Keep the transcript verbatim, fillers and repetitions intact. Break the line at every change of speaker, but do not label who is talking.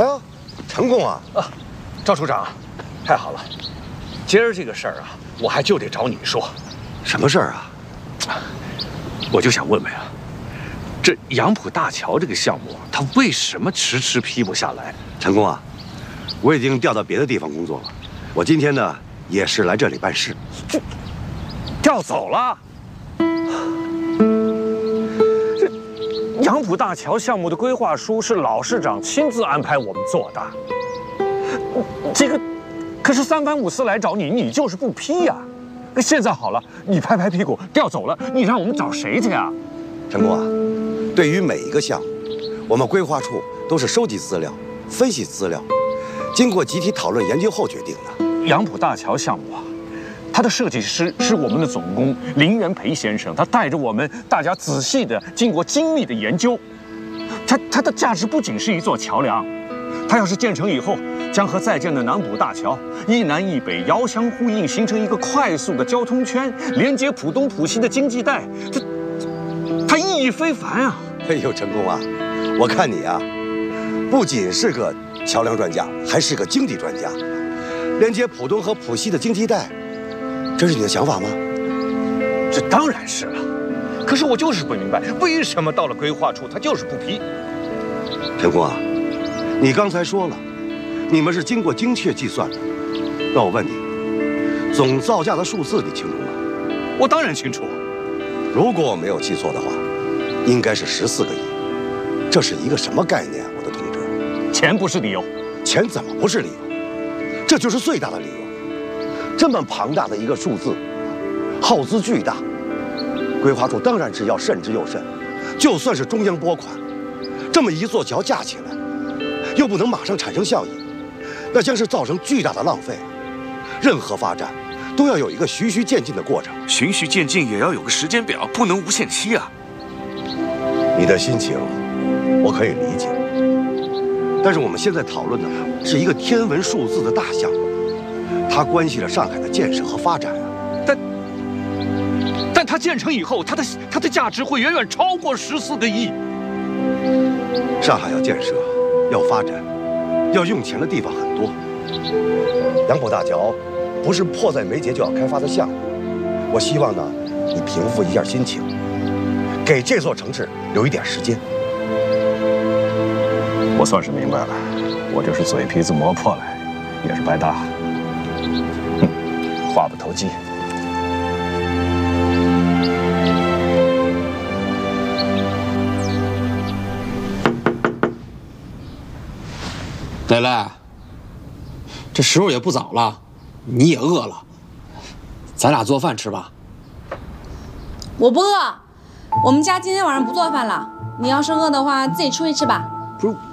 哎呦，成功啊！
啊，赵处长，太好了，今儿这个事儿啊，我还就得找你说。
什么事儿啊？
我就想问问啊，这杨浦大桥这个项目，它为什么迟迟批不下来？
成功啊，我已经调到别的地方工作了。我今天呢，也是来这里办事。
调走了？这杨浦大桥项目的规划书是老市长亲自安排我们做的。这个，可是三番五次来找你，你就是不批呀。现在好了，你拍拍屁股调走了，你让我们找谁去啊？
成功啊，对于每一个项目，我们规划处都是收集资料、分析资料，经过集体讨论研究后决定的。
杨浦大桥项目啊，它的设计师是我们的总工林元培先生，他带着我们大家仔细的经过精密的研究，它它的价值不仅是一座桥梁，它要是建成以后，将和在建的南浦大桥一南一北遥相呼应，形成一个快速的交通圈，连接浦东浦西的经济带，这它意义非凡啊！
哎呦，成功啊，我看你啊，不仅是个桥梁专家，还是个经济专家。连接浦东和浦西的经济带，这是你的想法吗？
这当然是了。可是我就是不明白，为什么到了规划处他就是不批？
成功啊，你刚才说了，你们是经过精确计算的。那我问你，总造价的数字你清楚吗？
我当然清楚。
如果我没有记错的话，应该是十四个亿。这是一个什么概念啊，我的同志？
钱不是理由。
钱怎么不是理由？这就是最大的理由。这么庞大的一个数字，耗资巨大，规划处当然是要慎之又慎。就算是中央拨款，这么一座桥架起来，又不能马上产生效益，那将是造成巨大的浪费。任何发展都要有一个循序渐进的过程，
循序渐进也要有个时间表，不能无限期啊。
你的心情我可以理解，但是我们现在讨论的是一个天文数字的大项目，它关系着上海的建设和发展啊。
但但它建成以后，它的它的价值会远远超过十四个亿。
上海要建设，要发展，要用钱的地方很多。杨浦大桥不是迫在眉睫就要开发的项目，我希望呢，你平复一下心情，给这座城市留一点时间。
我算是明白了，我就是嘴皮子磨破了，也是白搭。哼，话不投机。
蕾蕾，这时候也不早了，你也饿了，咱俩做饭吃吧。
我不饿，我们家今天晚上不做饭了。你要是饿的话，自己出去吃吧。
不是。